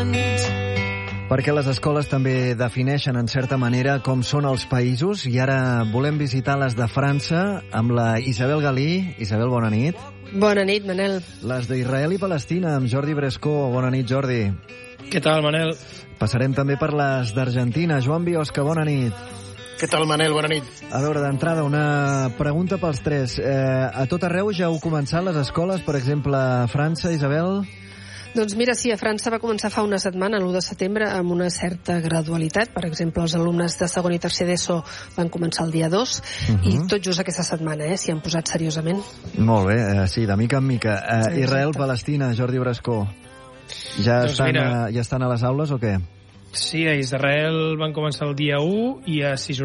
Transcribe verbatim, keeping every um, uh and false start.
Perquè les escoles també defineixen en certa manera com són els països, i ara volem visitar les de França amb la Isabel Galí. Isabel, bona nit. Bona nit, Manel. Les d'Israel i Palestina amb Jordi Brescó. Bona nit, Jordi. Què tal, Manel? Passarem també per les d'Argentina. Joan Biosca, bona nit. Què tal, Manel? Bona nit. A veure, d'entrada, una pregunta pels tres. Eh, a tot arreu ja heu començat les escoles, per exemple, a França, Isabel? Doncs mira, sí, a França va començar fa una setmana, l'u de setembre, amb una certa gradualitat. Per exemple, els alumnes de segon i tercer d'ESO van començar el dia dos, uh -huh. i tot just aquesta setmana, eh, s'hi han posat seriosament. Molt bé, eh, sí, de mica en mica. Eh, Sí, Israel, exacte. Palestina, Jordi Brescó. Ja, Doncs estan, mira, a, ja estan a les aules o què? Sí, a Israel van començar el dia u i a Cisjordània